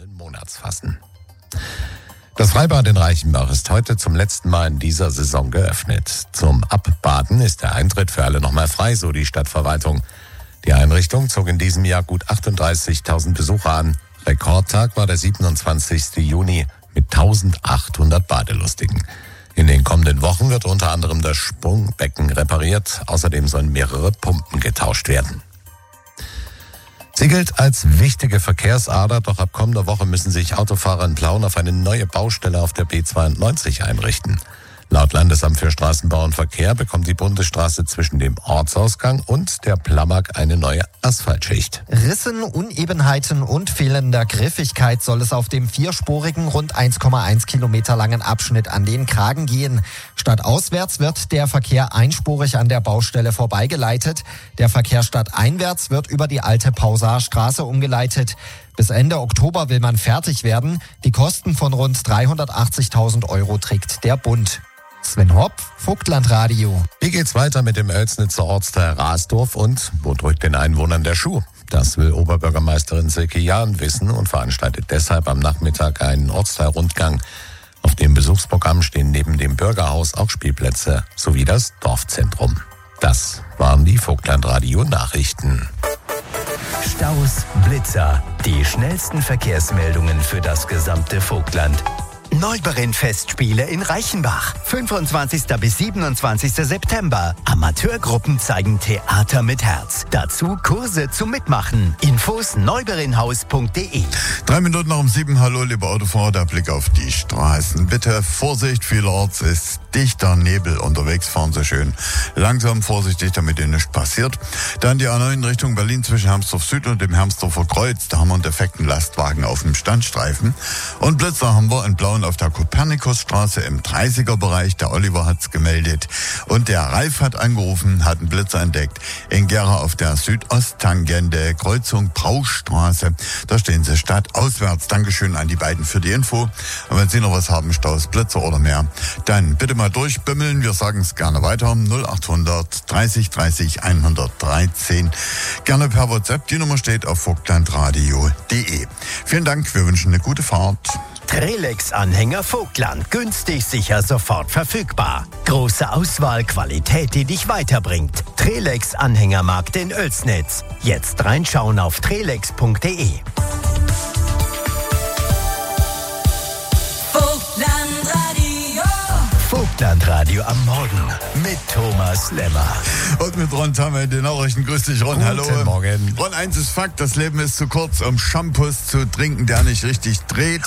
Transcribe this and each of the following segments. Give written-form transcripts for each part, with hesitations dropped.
kommenden Monats fassen. Das Freibad in Reichenbach ist heute zum letzten Mal in dieser Saison geöffnet. Zum Abbaden ist der Eintritt für alle nochmal frei, so die Stadtverwaltung. Die Einrichtung zog in diesem Jahr gut 38.000 Besucher an. Rekordtag war der 27. Juni mit 1.800 Badelustigen. In den kommenden Wochen wird unter anderem das Sprungbecken repariert. Außerdem sollen mehrere Pumpen getauscht werden. Sie gilt als wichtige Verkehrsader, doch ab kommender Woche müssen sich Autofahrer in Plauen auf eine neue Baustelle auf der B92 einrichten. Laut Landesamt für Straßenbau und Verkehr bekommt die Bundesstraße zwischen dem Ortsausgang und der Plamag eine neue Asphaltschicht. Rissen, Unebenheiten und fehlender Griffigkeit soll es auf dem vierspurigen, rund 1,1 Kilometer langen Abschnitt an den Kragen gehen. Stadtauswärts wird der Verkehr einspurig an der Baustelle vorbeigeleitet. Der Verkehr stadteinwärts wird über die alte Pausarstraße umgeleitet. Bis Ende Oktober will man fertig werden. Die Kosten von rund 380.000 Euro trägt der Bund. Sven Hopp, Vogtlandradio. Wie geht's weiter mit dem Oelsnitzer Ortsteil Rasdorf und wo drückt den Einwohnern der Schuh? Das will Oberbürgermeisterin Silke Jahn wissen und veranstaltet deshalb am Nachmittag einen Ortsteilrundgang. Auf dem Besuchsprogramm stehen neben dem Bürgerhaus auch Spielplätze sowie das Dorfzentrum. Das waren die Vogtlandradio-Nachrichten. Staus, Blitzer, die schnellsten Verkehrsmeldungen für das gesamte Vogtland. Neuberen-Festspiele in Reichenbach. 25. bis 27. September. Amateurgruppen zeigen Theater mit Herz. Dazu Kurse zum Mitmachen. Infos neuberinhaus.de. 3 Minuten nach um 7. Hallo, liebe Autofahrer, der Blick auf die Straßen. Bitte Vorsicht, vielerorts ist dichter Nebel unterwegs. Fahren Sie schön langsam, vorsichtig, damit Ihnen nichts passiert. Dann die A9 in Richtung Berlin zwischen Hermsdorf Süd und dem Hermsdorfer Kreuz. Da haben wir einen defekten Lastwagen auf dem Standstreifen. Und Blitzer haben wir in Blauen auf der Kopernikusstraße im 30er-Bereich. Der Oliver hat's gemeldet. Und der Ralf hat angerufen, hat einen Blitzer entdeckt. In Gera auf der Südosttangente, Kreuzung Braustraße. Da stehen sie stadtauswärts. Dankeschön an die beiden für die Info. Und wenn Sie noch was haben, Staus, Blitzer oder mehr, dann bitte mal durchbimmeln. Wir sagen es gerne weiter. 0800 30 30 113. Gerne per WhatsApp. Die Nummer steht auf vogtlandradio.de. Vielen Dank. Wir wünschen eine gute Fahrt. Trelex-Anhänger Vogtland. Günstig, sicher, sofort verfügbar. Große Auswahl, Qualität, die dich weiterbringt. Trelex-Anhängermarkt in Oelsnitz. Jetzt reinschauen auf trelex.de. Vogtlandradio am Morgen mit Thomas Lemmer. Und mit Ron Tamme, den Nachrichten. Grüß dich, Ron. Guten Hallo. Morgen. Ron, eins ist Fakt, das Leben ist zu kurz, um Shampoos zu trinken, der nicht richtig dreht.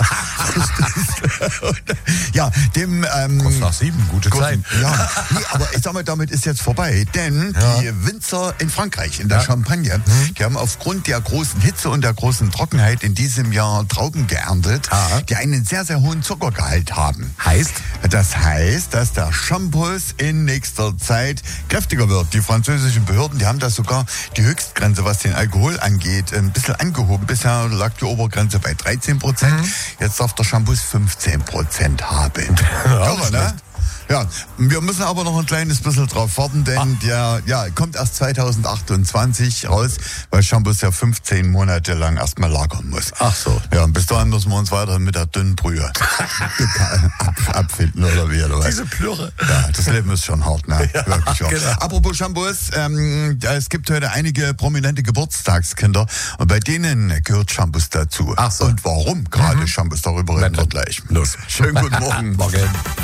Ja, dem... Kurz nach 7, gute Zeit. Ja, nee, aber ich sag mal, damit ist jetzt vorbei. Denn die Winzer in Frankreich, in der Champagne, die haben aufgrund der großen Hitze und der großen Trockenheit in diesem Jahr Trauben geerntet, die einen sehr, sehr hohen Zuckergehalt haben. Das heißt, dass der Shampoos in nächster Zeit kräftiger wird. Die französischen Behörden, die haben da sogar die Höchstgrenze, was den Alkohol angeht, ein bisschen angehoben. Bisher lag die Obergrenze bei 13%. Jetzt darf der Shampoos 15% haben. Ja, ne? Ja, wir müssen aber noch ein kleines bisschen drauf warten, denn der kommt erst 2028 raus, weil Shampoos ja 15 Monate lang erstmal lagern muss. Ach so. Ja, und bis dahin müssen wir uns weiterhin mit der dünnen Brühe abfinden oder wie oder was. Diese Plürre. Ja, das Leben ist schon hart, ne? Ja, wirklich wahr. genau. Apropos Shampoos, es gibt heute einige prominente Geburtstagskinder und bei denen gehört Shampoos dazu. Ach so. Und warum gerade Shampoos? Darüber reden wir gleich. Los. Schönen guten Morgen. Morgen.